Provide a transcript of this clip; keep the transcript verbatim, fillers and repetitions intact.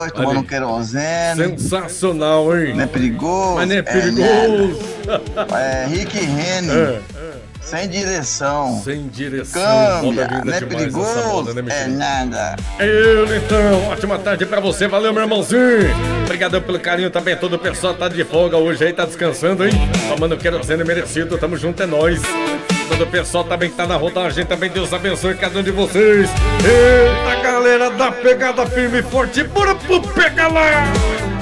tomando um querosene. Sensacional, hein? Não é perigoso? Mas não é perigoso. É, é Rick Renner. É. Sem direção. Sem direção. Câmbia, Moda linda não é demais essa perigoso? moda, né, meu É querido? nada. Ele, então, ótima tarde pra você, valeu, meu irmãozinho. Obrigadão pelo carinho também, todo o pessoal tá de folga hoje aí, tá descansando, hein? Tomando querosene merecido, tamo junto, é nóis. Todo o pessoal também que tá na rodagem, também Deus abençoe cada um de vocês. Eita, galera da pegada firme e forte, bora pro pega lá!